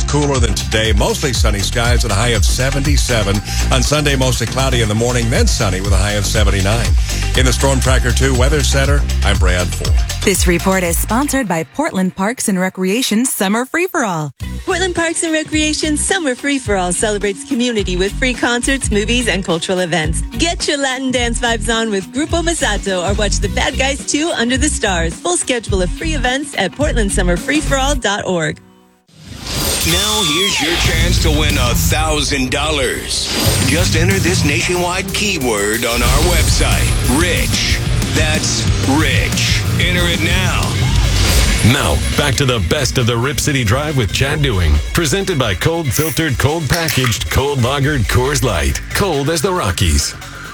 cooler than today. Mostly sunny skies at a high of 77. On Sunday, mostly cloudy in the morning, then sunny with a high of 79. In the Storm Tracker 2 Weather Center, I'm Brad Ford. This report is sponsored by Portland Parks and Recreation Summer Free-for-All. Portland Parks and Recreation Summer Free-for-All celebrates community with free concerts, movies, and cultural events. Get your Latin dance vibes on with Grupo Masato or watch The Bad Guys 2 Under the Stars. Full schedule of free events at portlandsummerfreeforall.org. Now here's your chance to win $1,000. Just enter this nationwide keyword on our website, Rich. That's Rich. Enter it now. Now, back to the best of the Rip City Drive with Chad Doing. Presented by cold filtered, cold packaged, cold lagered Coors Light. Cold as the Rockies.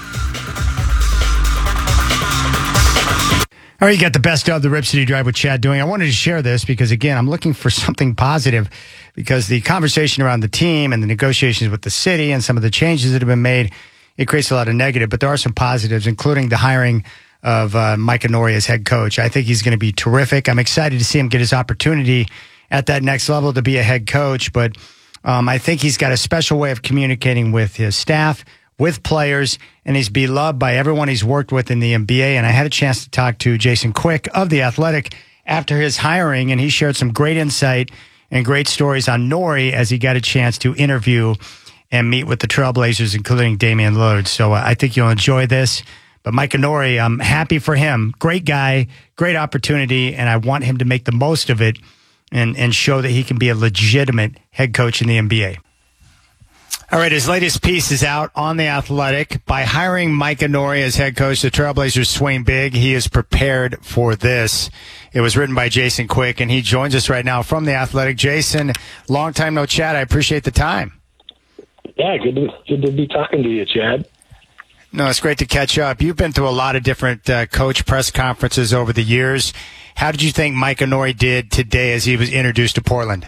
All right, you got the best of the Rip City Drive with Chad Doing. I wanted to share this because, again, I'm looking for something positive because the conversation around the team and the negotiations with the city and some of the changes that have been made, it creates a lot of negative. But there are some positives, including the hiring of Micah Nori as head coach. I think he's going to be terrific. I'm excited to see him get his opportunity at that next level to be a head coach. But I think he's got a special way of communicating with his staff, with players, and he's beloved by everyone he's worked with in the NBA. And I had a chance to talk to Jason Quick of The Athletic after his hiring, and he shared some great insight and great stories on Nori as he got a chance to interview and meet with the Trailblazers, including Damian Lillard. So I think you'll enjoy this. But Micah Nori, I'm happy for him. Great guy, great opportunity, and I want him to make the most of it and show that he can be a legitimate head coach in the NBA. All right, his latest piece is out on The Athletic. By hiring Micah Nori as head coach, the Trailblazers swing big. He is prepared for this. It was written by Jason Quick, and he joins us right now from The Athletic. Jason, long time no chat. I appreciate the time. Yeah, good to be talking to you, Chad. No, it's great to catch up. You've been through a lot of different coach press conferences over the years. How did you think Micah Nori did today as he was introduced to Portland?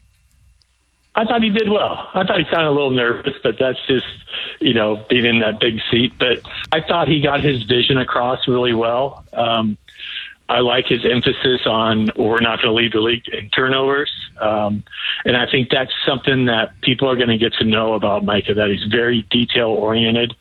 I thought he did well. I thought he sounded a little nervous, but that's just, being in that big seat. But I thought he got his vision across really well. I like his emphasis on we're not going to lead the league in turnovers. And I think that's something that people are going to get to know about Micah, that he's very detail-oriented.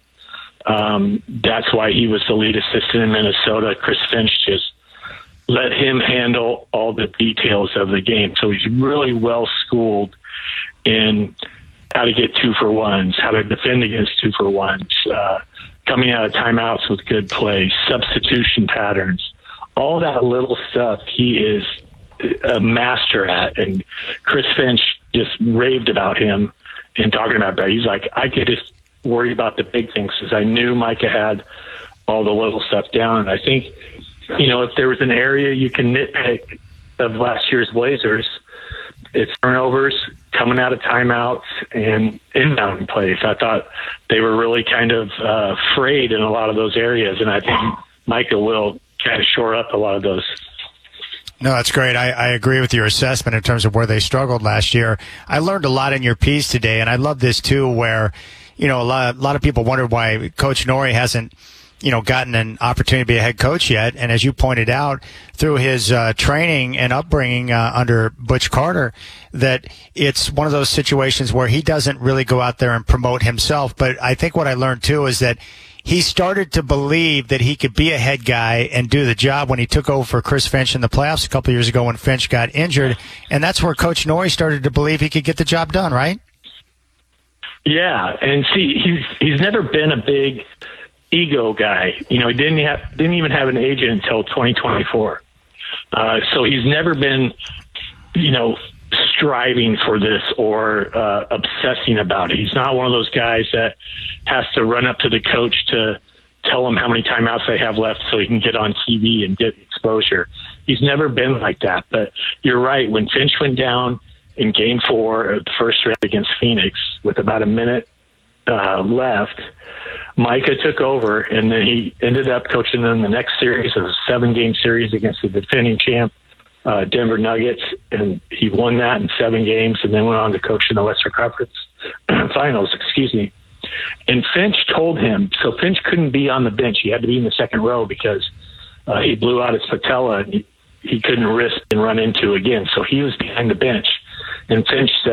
That's why he was the lead assistant in Minnesota. Chris Finch just let him handle all the details of the game. So he's really well-schooled in how to get 2-for-1s, how to defend against 2-for-1s, coming out of timeouts with good plays, substitution patterns, all that little stuff he is a master at. And Chris Finch just raved about him and talking about that. He's like, I could just worry about the big things because I knew Micah had all the little stuff down. And I think, if there was an area you can nitpick of last year's Blazers, it's turnovers, coming out of timeouts, and inbound plays. I thought they were really kind of frayed in a lot of those areas, and I think Micah will kind of shore up a lot of those. No, that's great. I agree with your assessment in terms of where they struggled last year. I learned a lot in your piece today, and I love this too, where a lot of people wondered why Coach Nori hasn't gotten an opportunity to be a head coach yet. And as you pointed out, through his training and upbringing under Butch Carter, that it's one of those situations where he doesn't really go out there and promote himself. But I think what I learned, too, is that he started to believe that he could be a head guy and do the job when he took over for Chris Finch in the playoffs a couple of years ago when Finch got injured. And that's where Coach Nori started to believe he could get the job done, right? Yeah, and see, he's never been a big ego guy. He didn't even have an agent until 2024. So he's never been, striving for this or obsessing about it. He's not one of those guys that has to run up to the coach to tell him how many timeouts they have left so he can get on TV and get exposure. He's never been like that. But you're right. When Finch went down in Game 4 of the first round against Phoenix with about a minute left, Micah took over, and then he ended up coaching them the next series of a 7-game series against the defending champ, Denver Nuggets, and he won that in 7 games and then went on to coach in the Western Conference Finals, And Finch told him, so Finch couldn't be on the bench. He had to be in the second row because he blew out his patella and he couldn't risk and run into again. So he was behind the bench. And Finch said,